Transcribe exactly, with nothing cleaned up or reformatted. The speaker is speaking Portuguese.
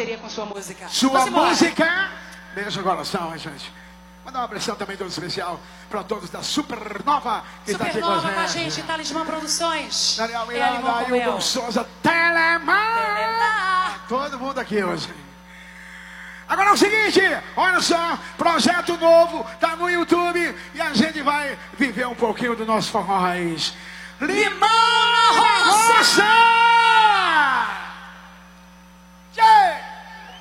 bateria com sua música. Sua música. Beijo no coração, gente. Mandar uma pressão também todo especial para todos da Supernova que está aqui com a gente. Supernova com a gente, Talismã Produções. Daniel Miranda, Ailton Souza, Telemar. Todo mundo aqui hoje. Agora é o seguinte, olha só, projeto novo, tá no YouTube e a gente vai viver um pouquinho do nosso forró raiz. Limão na Roça!